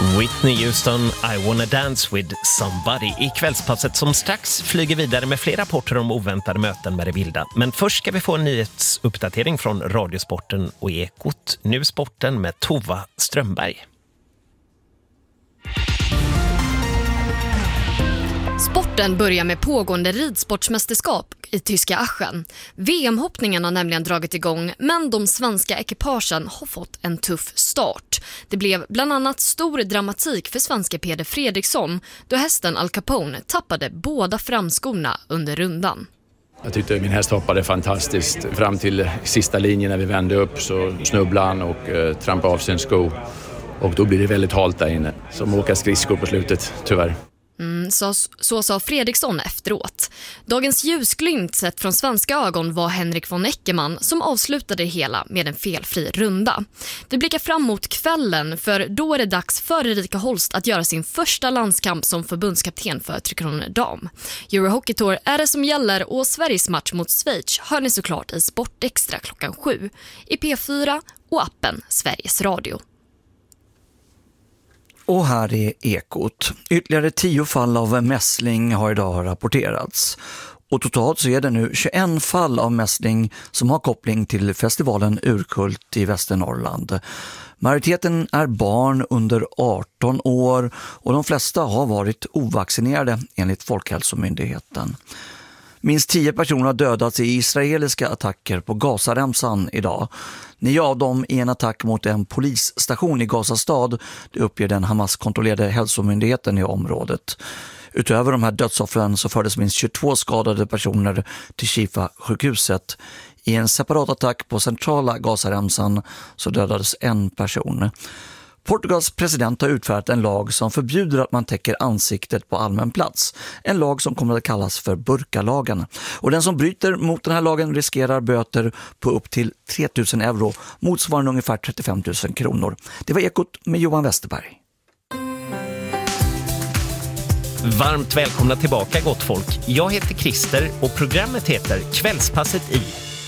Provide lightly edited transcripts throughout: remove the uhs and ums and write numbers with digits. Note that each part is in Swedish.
Whitney Houston, I wanna dance with somebody i kvällspasset som strax flyger vidare med fler rapporter om oväntade möten med det vilda. Men först ska vi få en nyhetsuppdatering från Radiosporten och Ekot. Nu sporten med Tova Strömberg. Sporten börjar med pågående ridsportsmästerskap i tyska Aachen. VM-hoppningen har nämligen dragit igång, men de svenska ekipagen har fått en tuff start. Det blev bland annat stor dramatik för svenska Peder Fredriksson då hästen Al Capone tappade båda framskorna under rundan. Jag tyckte min häst hoppade fantastiskt. Fram till sista linjen när vi vände upp så snubblade han och trampade av sin sko. Och då blir det väldigt halt där inne. Som åka skridskor på slutet, tyvärr. Så sa Fredriksson efteråt. Dagens ljusglimt sett från svenska ögon var Henrik von Eckermann som avslutade det hela med en felfri runda. Vi blickar fram mot kvällen, för då är det dags för Erika Holst att göra sin första landskamp som förbundskapten för Tre Kronor Dam. Eurohockey Tour är det som gäller och Sveriges match mot Schweiz hör ni såklart i Sportextra 7 i P4 och appen Sveriges Radio. Och här är Ekot. Ytterligare 10 fall av mässling har idag rapporterats. Och totalt så är det nu 21 fall av mässling som har koppling till festivalen Urkult i Västernorrland. Majoriteten är barn under 18 år och de flesta har varit ovaccinerade enligt Folkhälsomyndigheten. Minst 10 personer har dödats i israeliska attacker på Gazaremsan idag. 9 av dem i en attack mot en polisstation i Gazastad, det uppger den Hamas-kontrollerade hälsomyndigheten i området. Utöver de här dödsoffren så fördes minst 22 skadade personer till Shifa-sjukhuset. I en separat attack på centrala Gazaremsan så dödades en person. Portugals president har utfärdat en lag som förbjuder att man täcker ansiktet på allmän plats. En lag som kommer att kallas för burkalagen. Och den som bryter mot den här lagen riskerar böter på upp till 3 000 euro, motsvarande ungefär 35 000 kronor. Det var Ekot med Johan Westerberg. Varmt välkomna tillbaka, gott folk. Jag heter Christer och programmet heter Kvällspasset i.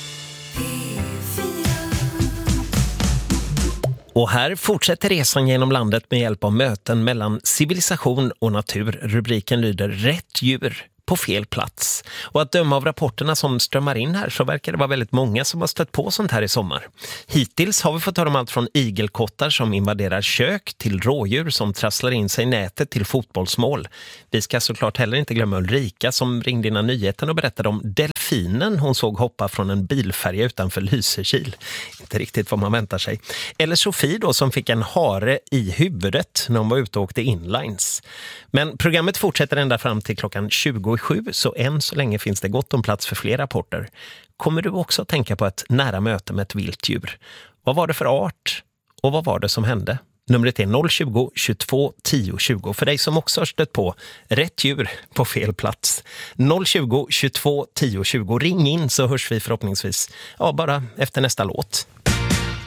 Och här fortsätter resan genom landet med hjälp av möten mellan civilisation och natur. Rubriken lyder Rätt djur på fel plats. Och att döma av rapporterna som strömmar in här så verkar det vara väldigt många som har stött på sånt här i sommar. Hittills har vi fått höra om allt från igelkottar som invaderar kök till rådjur som trasslar in sig i nätet till fotbollsmål. Vi ska såklart heller inte glömma Ulrika som ringde innan nyheten och berättade om delfinen hon såg hoppa från en bilfärja utanför Lysekil. Inte riktigt vad man väntar sig. Eller Sofie då som fick en hare i huvudet när hon var ute och åkte inlines. Men programmet fortsätter ända fram till klockan 27, så än så länge finns det gott om plats för fler rapporter. Kommer du också att tänka på ett nära möte med ett vilt djur? Vad var det för art? Och vad var det som hände? Numret är 020 22 10 20 för dig som också har stött på rätt djur på fel plats. 020 22 10 20. Ring in så hörs vi förhoppningsvis bara efter nästa låt.